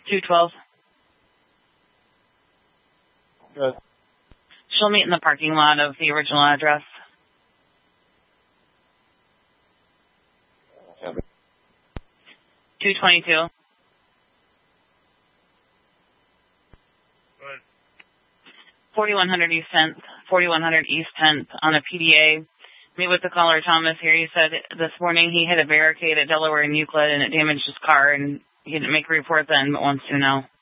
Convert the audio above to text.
212. Good. She'll meet in the parking lot of the original address. Yeah. 222. 4100 East 10th, 4100 East 10th on a PDA. Meet with the caller, Thomas, here. He said this morning he hit a barricade at Delaware and Euclid and it damaged his car, and he didn't make a report then, but wants to know.